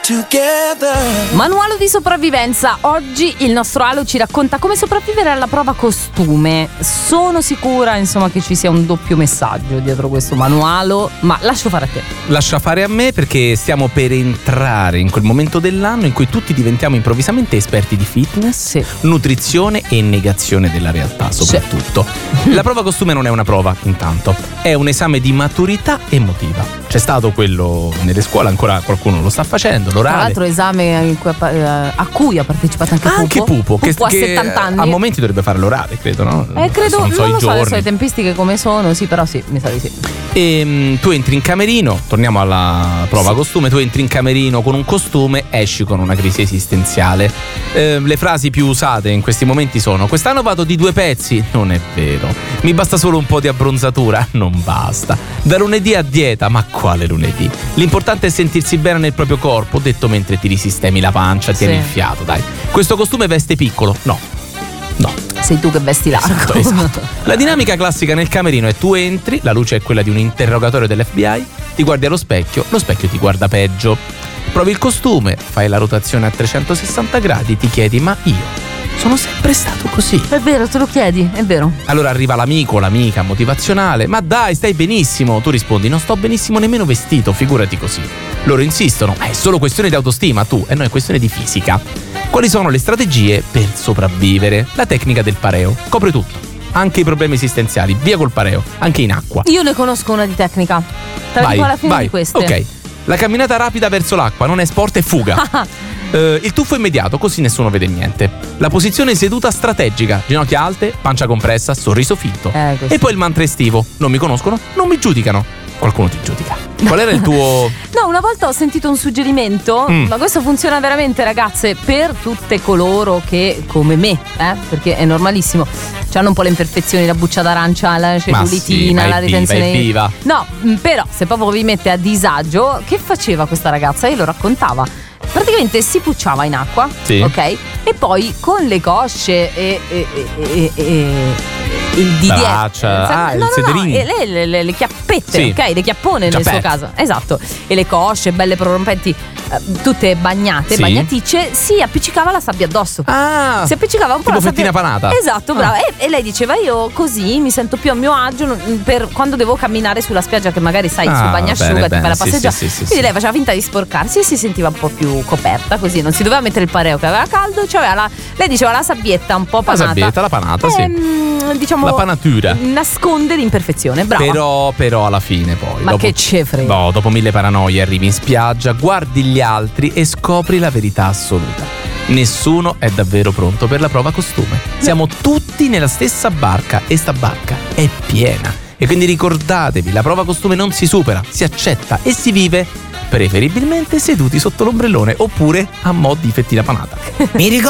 Manuale di sopravvivenza. Oggi il nostro Alo ci racconta come sopravvivere alla prova costume. Sono sicura, insomma, che ci sia un doppio messaggio dietro questo manuale, ma lascio fare a te. Lascia fare a me, perché stiamo per entrare in quel momento dell'anno in cui tutti diventiamo improvvisamente esperti di fitness, Sì. nutrizione e negazione della realtà, soprattutto. La prova costume non è una prova, intanto, è un esame di maturità emotiva. C'è stato quello nelle scuole, ancora qualcuno lo sta facendo, Tra l'orale. l'altro esame a cui ha partecipato anche Pupo, Pupo a 70 anni. a momenti dovrebbe fare l'orale, credo, no? Credo, non so non i lo so giorni. adesso le tempistiche come sono, sì, però sì, mi sa di sì. E tu entri in camerino, torniamo alla prova costume, tu entri in camerino con un costume, esci con una crisi esistenziale. Le frasi più usate in questi momenti sono: quest'anno vado di 2 pezzi, non è vero, mi basta solo un po' di abbronzatura, non basta, da lunedì a dieta, ma quale lunedì? L'importante è sentirsi bene nel proprio corpo, detto mentre ti risistemi la pancia, tieni il fiato, dai. Questo costume veste piccolo? No. Sei tu che vesti largo. Esatto. La dinamica classica nel camerino è: tu entri, la luce è quella di un interrogatorio dell'FBI, ti guardi allo specchio, lo specchio ti guarda peggio. Provi il costume, fai la rotazione a 360 gradi, ti chiedi: ma io sono sempre stato così? È vero, te lo chiedi, è vero. Allora arriva l'amico, l'amica motivazionale: ma dai, stai benissimo. Tu rispondi: non sto benissimo nemmeno vestito, figurati così. Loro insistono: ma è solo questione di autostima. Tu: no, è questione di fisica. Quali sono le strategie per sopravvivere? La tecnica del pareo copre tutto, anche i problemi esistenziali. Via col pareo, anche in acqua. Io ne conosco una di tecnica. Te la dico alla fine di queste. Ok. La camminata rapida verso l'acqua non è sport, è fuga. Il tuffo immediato, così nessuno vede niente. La posizione seduta strategica, ginocchia alte, pancia compressa, sorriso finto. E poi il mantra estivo: non mi conoscono, non mi giudicano. Qualcuno ti giudica. Qual era il tuo... No, una volta ho sentito un suggerimento, ma questo funziona veramente, ragazze, per tutte coloro che, come me, perché è normalissimo, hanno un po' le imperfezioni, la buccia d'arancia, la cellulitina, la retenzione. Viva. No, però se proprio vi mette a disagio, che faceva questa ragazza? Io lo raccontava. Praticamente si pucciava in acqua, sì, ok? E poi con le cosce e il di braccia, il sederino, le chiappette, sì, ok? Le chiappone nel suo caso, esatto. E le cosce belle prorompenti, tutte bagnate, sì, bagnaticce, si appiccicava la sabbia addosso. Si appiccicava un po' tipo la sabbia, fettina panata. Esatto, brava. E lei diceva: io così mi sento più a mio agio per quando devo camminare sulla spiaggia, che magari sai, sul bagnasciuga, ti fai la passeggiata. Quindi lei faceva finta di sporcarsi e si sentiva un po' più coperta, così non si doveva mettere il pareo che aveva caldo, cioè lei diceva la sabbietta un po' panata. La panata, sì. Diciamo, la panatura nasconde l'imperfezione, brava. Però alla fine poi, ma che ce frega, dopo 1000 paranoie arrivi in spiaggia, guardi gli altri e scopri la verità assoluta: nessuno è davvero pronto per la prova costume. Siamo tutti nella stessa barca e sta barca è piena. E quindi ricordatevi, la prova costume non si supera, si accetta e si vive preferibilmente seduti sotto l'ombrellone, oppure a mo' di fettina panata. Mi ricordo